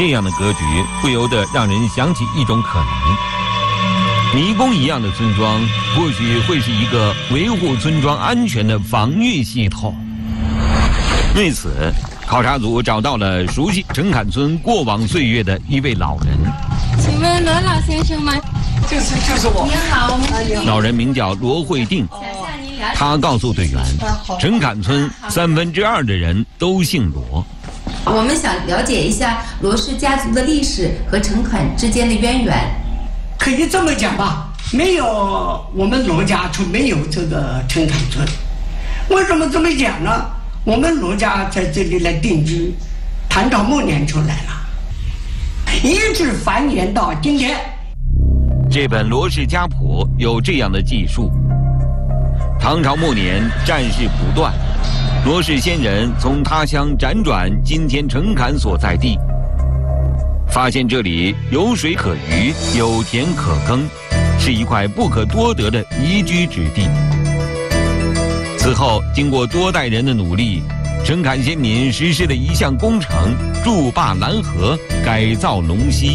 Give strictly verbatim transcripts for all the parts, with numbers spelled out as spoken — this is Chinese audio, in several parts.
这样的格局不由得让人想起一种可能：迷宫一样的村庄，或许会是一个维护村庄安全的防御系统。为此，考察组找到了熟悉陈坎村过往岁月的一位老人。 请问罗老先生吗？ 就是就是我。 您好，我们老人名叫罗慧定，他告诉队员，陈坎村三分之二的人都姓罗。 我们想了解一下罗氏家族的历史和陈坎之间的渊源。 可以这么讲吧，没有我们罗家就没有这个陈坎村。为什么这么讲呢？我们罗家在这里来定居，唐朝末年就来了，一直繁衍到今天。 这本《罗氏家谱》有这样的记述：唐朝末年，战事不断，罗氏先人从他乡辗转今天陈坎所在地，发现这里有水可鱼，有田可耕，是一块不可多得的宜居之地。此后，经过多代人的努力，陈坎先民实施了一项工程——筑坝拦河，改造龙溪。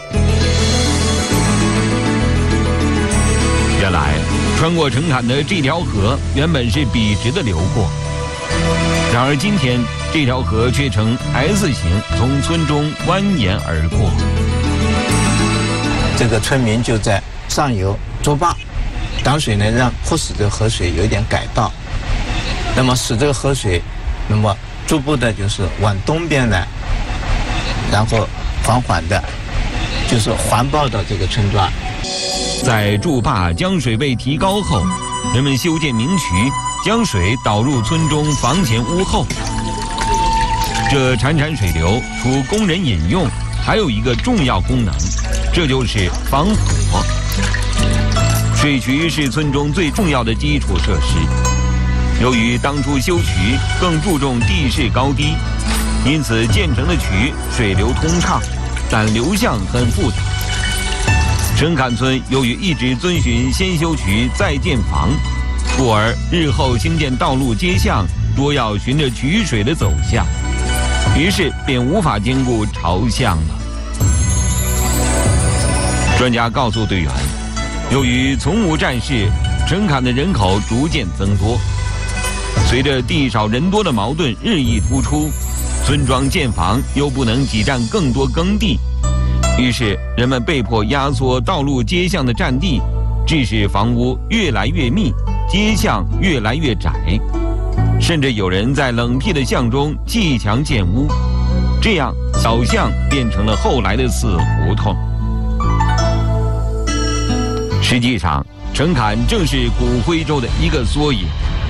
原来，穿过陈坎的这条河原本是笔直的流过，然而今天这条河却呈 S 型从村中蜿蜒而过。 这个村民就在上游筑坝挡水呢，让迫使这个河水有一点改道，那么使这个河水那么逐步的就是往东边来，然后缓缓的就是环抱到这个村庄。 在筑坝将水位提高后，人们修建明渠，将水导入村中房前屋后。这潺潺水流除供人饮用，还有一个重要功能，这就是防火。水渠是村中最重要的基础设施。由于当初修渠更注重地势高低，因此建成的渠水流通畅，但流向很复杂。陈坎村由于一直遵循先修渠再建房，故而日后兴建道路街巷多要循着渠水的走向，于是便无法兼顾朝向了。专家告诉队员，由于从无战事，陈坎的人口逐渐增多，随着地少人多的矛盾日益突出，村庄建房又不能挤占更多耕地，于是人们被迫压缩道路街巷的占地，致使房屋越来越密，街巷越来越窄，甚至有人在冷僻的巷中砌墙建屋，这样小巷变成了后来的死胡同。实际上，陈坎正是古徽州的一个缩影。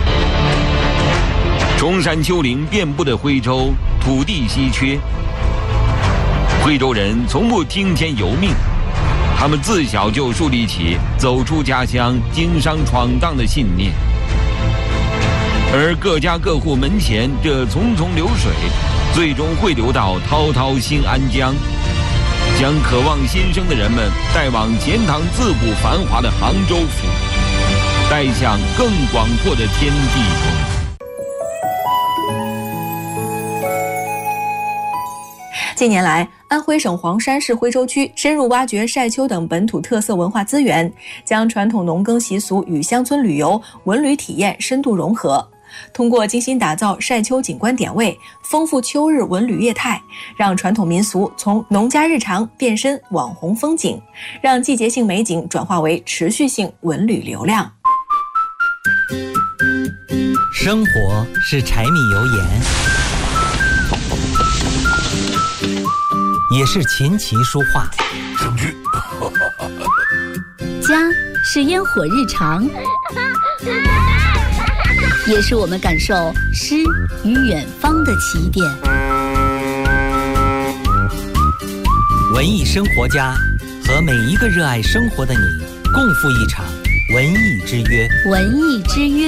崇山丘陵遍布的徽州，土地稀缺。徽州人从不听天由命，他们自小就树立起走出家乡、经商闯荡的信念。而各家各户门前这淙淙流水，最终会流到滔滔新安江，将渴望新生的人们带往钱塘自古繁华的杭州府，带向更广阔的天地中。 近年来，安徽省黄山市徽州区深入挖掘晒丘等本土特色文化资源，将传统农耕习俗与乡村旅游、文旅体验深度融合。通过精心打造晒丘景观点位，丰富秋日文旅业态，让传统民俗从农家日常变身网红风景，让季节性美景转化为持续性文旅流量。 生活是柴米油盐，也是琴棋书画。 证据。 家是烟火日常，也是我们感受诗与远方的起点。 文艺生活家和每一个热爱生活的你，共赴一场文艺之约。 文艺之约。